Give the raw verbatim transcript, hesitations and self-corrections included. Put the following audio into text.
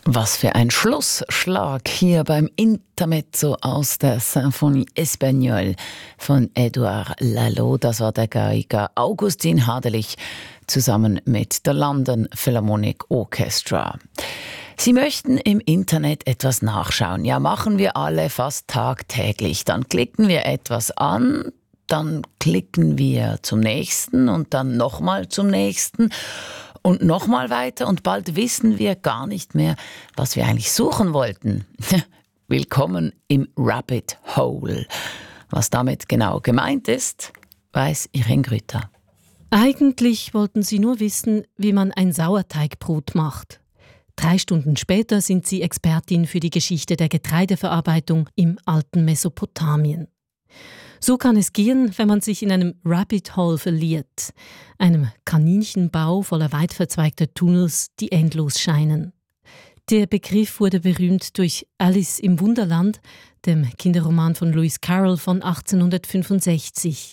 Was für ein Schlussschlag hier beim Intermezzo aus der Symphonie Espagnole von Edouard Lalo. Das war der Geiger Augustin Hadelich zusammen mit der London Philharmonic Orchestra. Sie möchten im Internet etwas nachschauen. Ja, machen wir alle fast tagtäglich. Dann klicken wir etwas an, dann klicken wir zum nächsten und dann nochmal zum nächsten. Und nochmal weiter und bald wissen wir gar nicht mehr, was wir eigentlich suchen wollten. Willkommen im Rabbit Hole. Was damit genau gemeint ist, weiß Irene Grütter. Eigentlich wollten sie nur wissen, wie man ein Sauerteigbrot macht. Drei Stunden später sind sie Expertin für die Geschichte der Getreideverarbeitung im alten Mesopotamien. So kann es gehen, wenn man sich in einem Rabbit Hole verliert, einem Kaninchenbau voller weit verzweigter Tunnels, die endlos scheinen. Der Begriff wurde berühmt durch Alice im Wunderland, dem Kinderroman von Lewis Carroll von achtzehnhundertfünfundsechzig.